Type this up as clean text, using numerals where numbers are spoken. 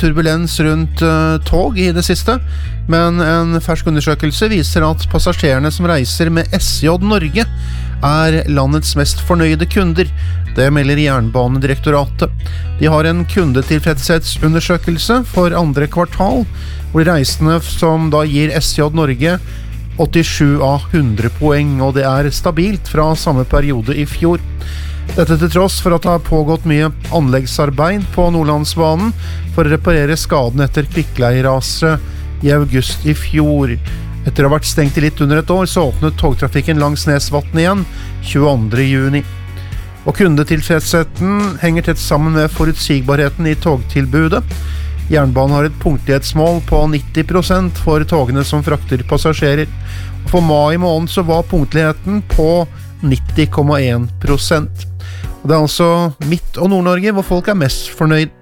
turbulens rundt tog I det siste, men en fersk undersøkelse viser at passasjerene som reiser med SJ Norge landets mest fornøyde kunder. Det melder Jernbanedirektoratet. De har en kundetilfredshetsundersøkelse for andre kvartal, hvor de reisende som da gir SJ Norge 87 av 100 poeng, og det stabilt fra samme periode I fjor. Dette til tross for at det har pågått mye anleggsarbeid på Nordlandsbanen for å reparere skaden etter kvikkleiraset I august I fjor. Etter å ha vært stengt I litt under et år, så åpnet togtrafikken langs Nesvatn igjen 22. juni. Og kundetilfredsheten henger tett sammen med forutsigbarheten I togtilbudet. Jernbanen har et punktlighetsmål på 90% for togene som frakter passasjerer. Og for mai måned så var punktligheten på 90,1%. Og det altså Midt- og Nord-Norge hvor folk mest fornøyd.